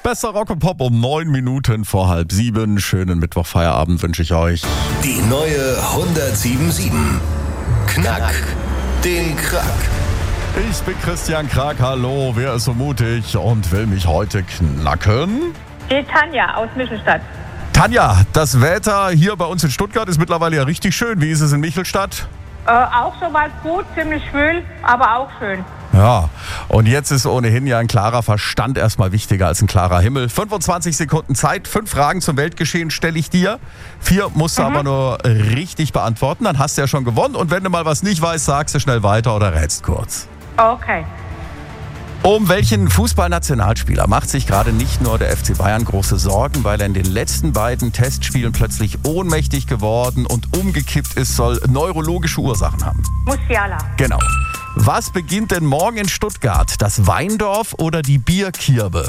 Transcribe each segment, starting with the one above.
Bester Rock und Pop um 9 Minuten vor 6:30. Schönen Mittwochfeierabend wünsche ich euch. Die neue 107.7. Knack den Krack. Ich bin Christian Krack, hallo, wer ist so mutig und will mich heute knacken? Die Tanja aus Michelstadt. Tanja, das Wetter hier bei uns in Stuttgart ist mittlerweile ja richtig schön. Wie ist es in Michelstadt? Auch soweit gut, ziemlich schwül, aber auch schön. Ja, und jetzt ist ohnehin ja ein klarer Verstand erstmal wichtiger als ein klarer Himmel. 25 Sekunden Zeit, 5 Fragen zum Weltgeschehen stelle ich dir. 4 musst du aber nur richtig beantworten, dann hast du ja schon gewonnen. Und wenn du mal was nicht weißt, sagst du schnell weiter oder rätst kurz. Okay. Um welchen Fußballnationalspieler macht sich gerade nicht nur der FC Bayern große Sorgen, weil er in den letzten beiden Testspielen plötzlich ohnmächtig geworden und umgekippt ist, soll neurologische Ursachen haben. Musiala. Genau. Was beginnt denn morgen in Stuttgart? Das Weindorf oder die Bierkirbe?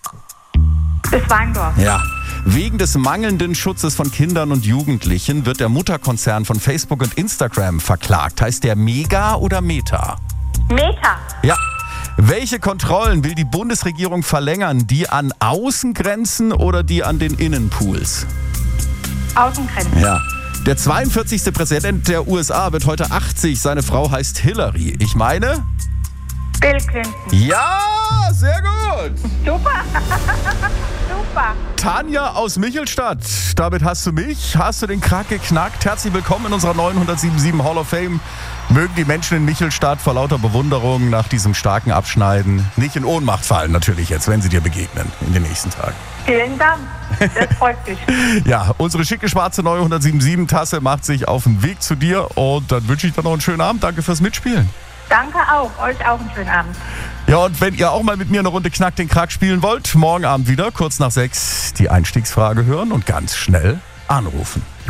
Das Weindorf. Ja. Wegen des mangelnden Schutzes von Kindern und Jugendlichen wird der Mutterkonzern von Facebook und Instagram verklagt. Heißt der Mega oder Meta? Meta. Ja. Welche Kontrollen will die Bundesregierung verlängern? Die an Außengrenzen oder die an den Innenpools? Außengrenzen. Ja. Der 42. Präsident der USA wird heute 80. Seine Frau heißt Hillary. Ich meine? Bill Clinton. Ja, sehr gut. Super. Super. Tanja aus Michelstadt. Damit hast du mich, hast du den Krack geknackt. Herzlich willkommen in unserer neuen 107.7 Hall of Fame. Mögen die Menschen in Michelstadt vor lauter Bewunderung nach diesem starken Abschneiden nicht in Ohnmacht fallen, natürlich jetzt, wenn sie dir begegnen in den nächsten Tagen. Vielen Dank. Das freut mich. Ja, unsere schicke schwarze neue 107.7 Tasse macht sich auf den Weg zu dir und dann wünsche ich dir noch einen schönen Abend. Danke fürs Mitspielen. Danke auch. Euch auch einen schönen Abend. Ja, und wenn ihr auch mal mit mir eine Runde Knack den Krack spielen wollt, morgen Abend wieder, kurz nach 6, die Einstiegsfrage hören und ganz schnell anrufen.